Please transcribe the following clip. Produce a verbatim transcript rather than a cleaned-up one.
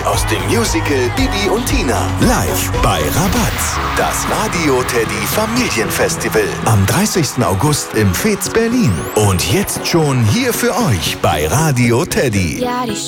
aus dem Musical Bibi und Tina. Live bei Rabatz. Das Radio Teddy Familienfestival. Am dreißigsten August im Fez Berlin. Und jetzt schon hier für euch bei Radio Teddy. Ja, die